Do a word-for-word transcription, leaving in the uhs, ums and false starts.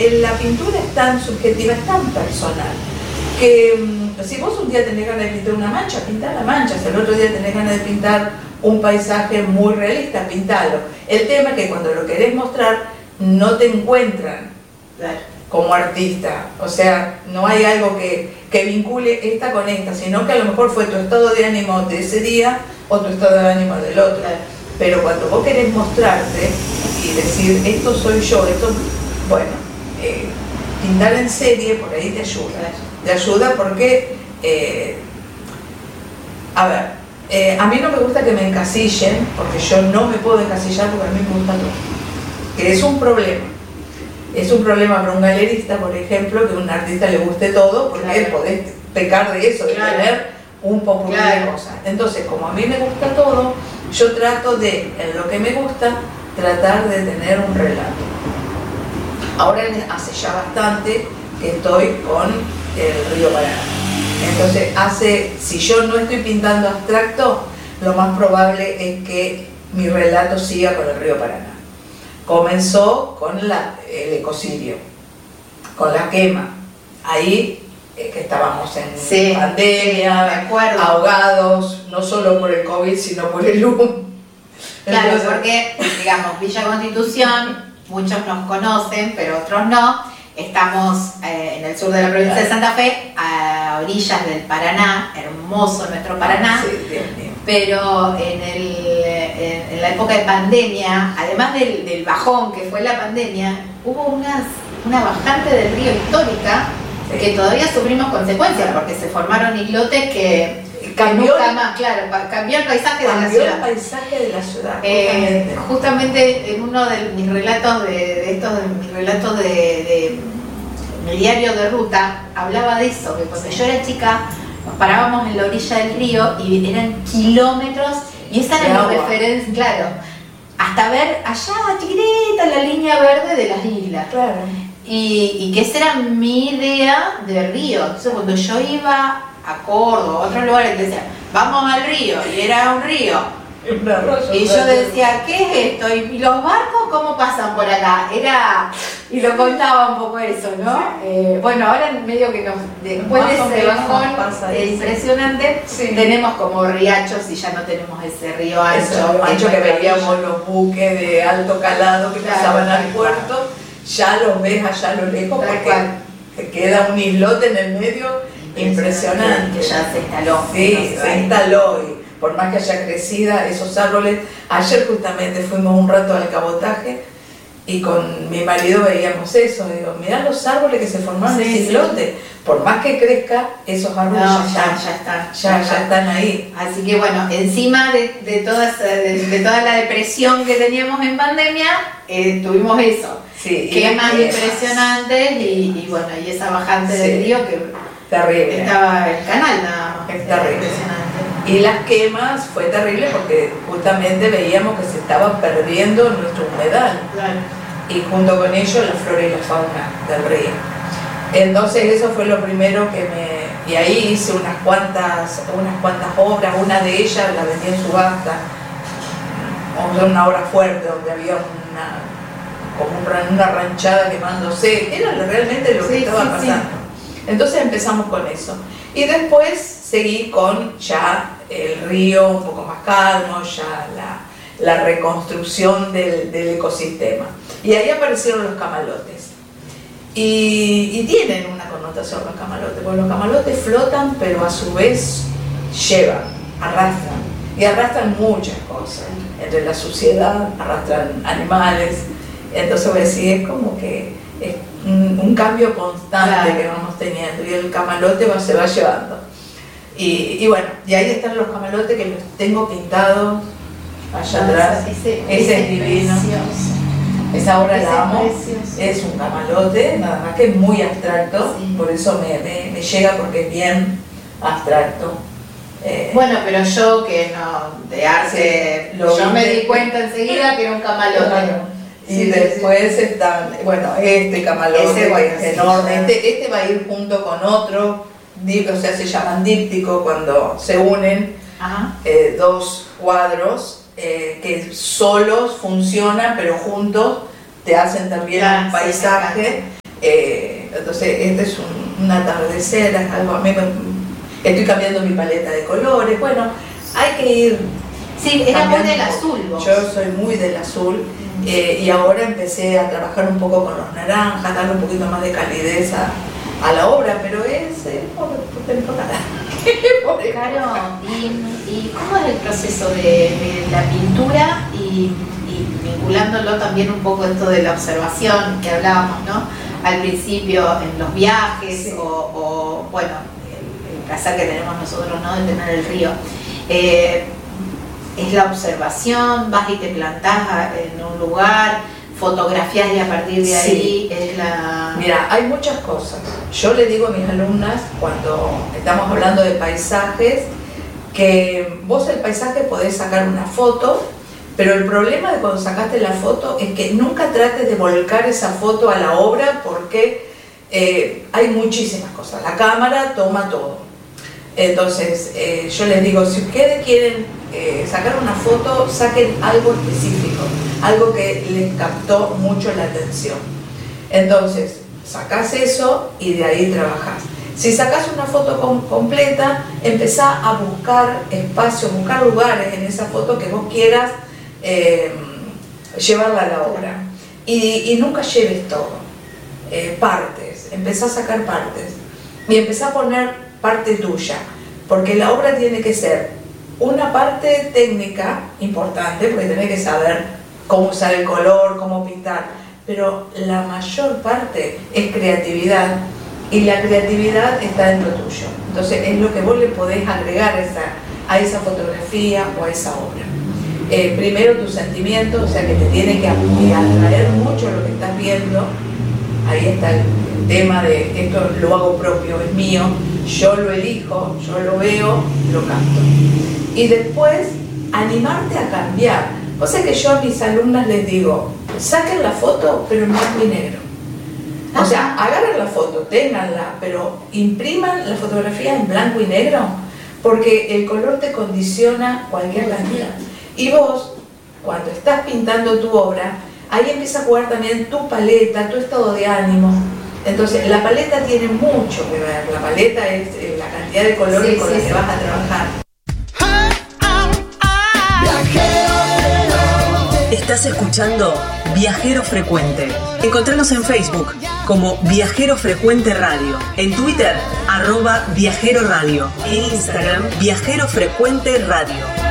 la pintura es tan subjetiva, es tan personal, que um, si vos un día tenés ganas de pintar una mancha, pintá la mancha. Si el otro día tenés ganas de pintar un paisaje muy realista, pintalo. El tema es que cuando lo querés mostrar, no te encuentran claro. como artista. O sea, no hay algo que, que vincule esta con esta, sino que a lo mejor fue tu estado de ánimo de ese día o tu estado de ánimo del otro. Claro. Pero cuando vos querés mostrarte y decir, esto soy yo, esto, bueno, eh, pintar en serie por ahí te ayuda. Claro. Te ayuda porque, eh, a ver, eh, a mí no me gusta que me encasillen, porque yo no me puedo encasillar porque a mí me gusta todo. Que es un problema. Es un problema para un galerista, por ejemplo, que a un artista le guste todo, porque claro. podés pecar de eso, de claro. tener un poco claro. de cosas. Entonces, como a mí me gusta todo, yo trato de, en lo que me gusta, tratar de tener un relato. Ahora hace ya bastante que estoy con el río Paraná. Entonces, hace, si yo no estoy pintando abstracto, lo más probable es que mi relato siga con el río Paraná. Comenzó con la, el ecocidio, con la quema. Ahí eh, que estábamos en sí, pandemia, sí, ahogados, no solo por el COVID, sino por el humo. Claro, Entonces, porque, digamos, Villa Constitución, muchos nos conocen, pero otros no. Estamos eh, en el sur de la provincia claro. de Santa Fe, a orillas del Paraná, hermoso nuestro Paraná. Sí, bien, bien. Pero en, el, en, en la época de pandemia, además del, del bajón que fue la pandemia, hubo unas, una bajante del río histórica sí. que todavía sufrimos consecuencias, porque se formaron islotes que, cambió, que nunca más, claro, cambió el paisaje cambió de la ciudad. el paisaje de la ciudad. Eh, justamente en uno de mis relatos de, de estos de mis relatos de, de mi diario de ruta, hablaba de eso, que cuando yo era chica nos parábamos en la orilla del río y eran kilómetros y esa era mi referencia, claro, hasta ver allá chiquitita la línea verde de las islas. Claro. Y, y que esa era mi idea de río. Entonces cuando yo iba a Córdoba, a otros lugares, te decían, vamos al río, y era un río. Y yo decía, ¿qué es esto? ¿Y los barcos cómo pasan por acá? Era, y lo contaba un poco eso, ¿no? Sí. Eh, bueno, ahora medio que nos, después de ese bajón eh, impresionante, sí. tenemos como riachos y ya no tenemos ese río ancho. Eso, ancho que veíamos los buques de alto calado que claro, pasaban al puerto, ya los ves allá a lo lejos tal porque cual. te queda un islote en el medio impresionante. Que ya se instaló. Sí, se instaló y por más que haya crecida esos árboles. Ayer justamente fuimos un rato al cabotaje y con mi marido veíamos eso. Digo, mirá los árboles que se formaron en ese islote. Por más que crezca, esos árboles no, ya, ya, están, ya están. Ya, ya están ahí. Así que bueno, encima de, de, toda, esa, de, de toda la depresión que teníamos en pandemia, eh, tuvimos eso. Sí, quemas impresionantes y, y bueno, y esa bajante sí. del río que terrible. Estaba el canal nada más. Es terrible. Impresionante. Y las quemas fue terrible porque justamente veíamos que se estaba perdiendo nuestro humedal. Claro. Y junto con ello la flora y la fauna del río. Entonces eso fue lo primero que me... Y ahí hice unas cuantas, unas cuantas obras, una de ellas la vendí en subasta, una obra fuerte donde había una, como una ranchada quemándose, era realmente lo que sí, estaba sí, pasando. Sí. Entonces empezamos con eso. Y después seguí con ya el río un poco más calmo, ya la, la reconstrucción del, del ecosistema. Y ahí aparecieron los camalotes. Y, y tienen una connotación los camalotes, porque los camalotes flotan, pero a su vez llevan, arrastran. Y arrastran muchas cosas. Entre la suciedad, arrastran animales. Entonces voy a decir, es como que es un, un cambio constante claro. que vamos teniendo. Y el camalote va, se va llevando. Y, y bueno, y ahí están los camalotes que los tengo pintados allá no, atrás. Ese, ese, ese es divino. Precioso. Esa obra la amo. Precioso. Es un camalote, nada más que muy abstracto. Sí. Por eso me, me, me llega porque es bien abstracto. Eh, bueno, pero yo que no, de arte, sí, yo me di cuenta enseguida que era un camalote. Claro. Y sí, después sí. están, bueno, este camalote Ese, bueno, que es enorme. Este, este va a ir junto con otro, o sea, se llaman díptico cuando se unen eh, dos cuadros eh, que solos funcionan, pero juntos te hacen también claro, un paisaje. Eh, entonces, este es un, un atardecer, es algo, a mí me, estoy cambiando mi paleta de colores. Bueno, hay que ir. Sí, era muy del azul vos. Yo soy muy del azul. Eh, y ahora empecé a trabajar un poco con los naranjas, darle un poquito más de calidez a, a la obra, pero es eh, por, por temporada. Claro, y, y ¿cómo es el proceso de, de la pintura y, y vinculándolo también un poco esto de la observación que hablábamos, ¿no? Al principio en los viajes, sí. o, o bueno, el, el placer que tenemos nosotros, ¿no? De tener el río. Eh, es la observación, vas y te plantás en un lugar, fotografías y a partir de ahí sí. es la... Mira, hay muchas cosas. Yo le digo a mis alumnas, cuando estamos hablando de paisajes, que vos el paisaje podés sacar una foto, pero el problema de cuando sacaste la foto es que nunca trates de volcar esa foto a la obra, porque eh, hay muchísimas cosas. La cámara toma todo. Entonces, eh, yo les digo, si ustedes quieren eh, sacar una foto, saquen algo específico, algo que les captó mucho la atención. Entonces, sacás eso y de ahí trabajás. Si sacás una foto com completa, empezá a buscar espacios, buscar lugares en esa foto que vos quieras eh, llevarla a la obra. Y, y nunca lleves todo, eh, partes, empezá a sacar partes y empezá a poner parte tuya, porque la obra tiene que ser una parte técnica importante, porque tenés que saber cómo usar el color, cómo pintar, pero la mayor parte es creatividad, y la creatividad está dentro tuyo. Entonces es lo que vos le podés agregar a esa, a esa fotografía o a esa obra. Eh, primero tu sentimiento, o sea que te tiene que atraer mucho lo que estás viendo. Ahí está el tema de esto lo hago propio, es mío, yo lo elijo, yo lo veo, lo capto. Y después, animarte a cambiar. O sea que yo a mis alumnas les digo, saquen la foto, pero en blanco y negro. O sea, agarren la foto, ténganla, pero impriman la fotografía en blanco y negro, porque el color te condiciona cualquier cantidad. Y vos, cuando estás pintando tu obra, ahí empieza a jugar también tu paleta, tu estado de ánimo. Entonces, la paleta tiene mucho que ver. La paleta es eh, la cantidad de colores sí, con sí, la que sí. vas a trabajar. Estás escuchando Viajero Frecuente. Encontranos en Facebook como Viajero Frecuente Radio, en Twitter, arroba Viajero Radio, en Instagram, Viajero Frecuente Radio.